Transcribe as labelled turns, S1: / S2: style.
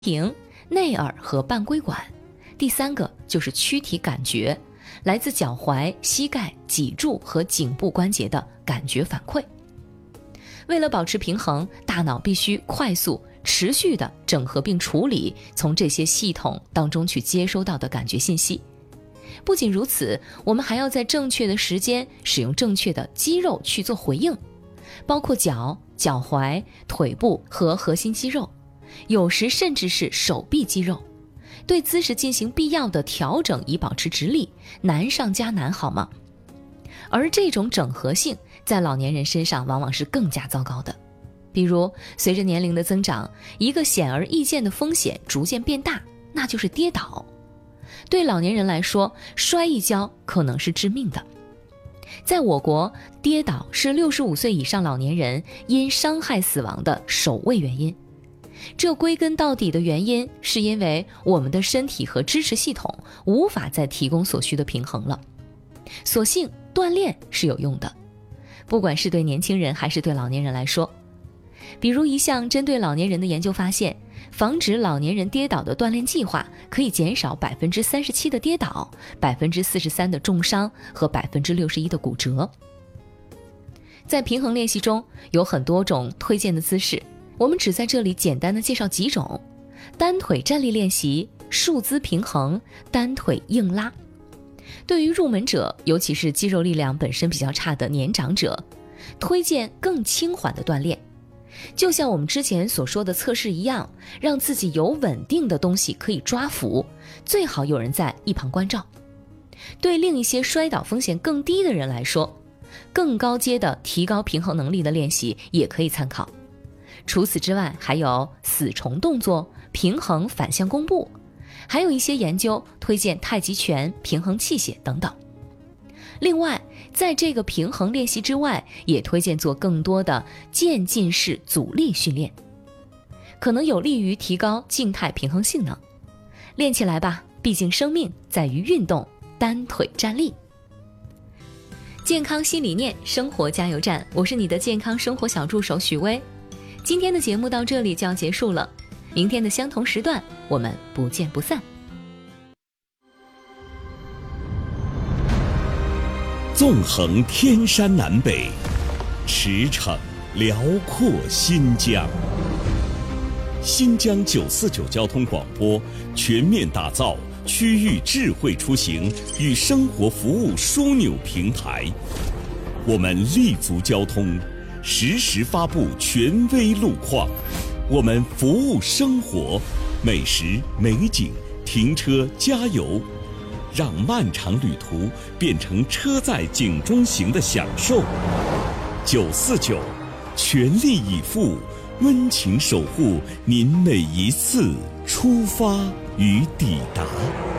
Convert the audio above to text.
S1: 庭、内耳和半规管。第3个就是躯体感觉，来自脚踝、膝盖、脊柱和颈部关节的感觉反馈。为了保持平衡，大脑必须快速、持续地整合并处理从这些系统当中去接收到的感觉信息。不仅如此，我们还要在正确的时间使用正确的肌肉去做回应，包括脚、脚踝、腿部和核心肌肉，有时甚至是手臂肌肉，对姿势进行必要的调整以保持直立，难上加难，好吗？而这种整合性在老年人身上往往是更加糟糕的。比如随着年龄的增长，一个显而易见的风险逐渐变大，那就是跌倒。对老年人来说，摔一跤可能是致命的。在我国，跌倒是65岁以上老年人因伤害死亡的首位原因。这归根到底的原因是因为我们的身体和支持系统无法再提供所需的平衡了。所幸锻炼是有用的，不管是对年轻人还是对老年人来说。比如一项针对老年人的研究发现，防止老年人跌倒的锻炼计划可以减少37%的跌倒、43%的重伤和61%的骨折。在平衡练习中有很多种推荐的姿势，我们只在这里简单的介绍几种：单腿站立练习、竖姿平衡、单腿硬拉。对于入门者，尤其是肌肉力量本身比较差的年长者，推荐更轻缓的锻炼。就像我们之前所说的测试一样，让自己有稳定的东西可以抓扶，最好有人在一旁关照。对另一些摔倒风险更低的人来说，更高阶的提高平衡能力的练习也可以参考。除此之外，还有死虫动作、平衡反向弓步，还有一些研究推荐太极拳、平衡器械等等。另外，在这个平衡练习之外，也推荐做更多的渐进式阻力训练，可能有利于提高静态平衡性能。练起来吧，毕竟生命在于运动，单腿站立。健康新理念，生活加油站，我是你的健康生活小助手许巍。今天的节目到这里就要结束了，明天的相同时段我们不见不散。
S2: 纵横天山南北，驰骋辽阔新疆。新疆949交通广播全面打造区域智慧出行与生活服务枢纽平台。我们立足交通，实时发布权威路况。我们服务生活，美食、美景、停车、加油。让漫长旅途变成车载景中行的享受。949，全力以赴，温情守护您每一次出发与抵达。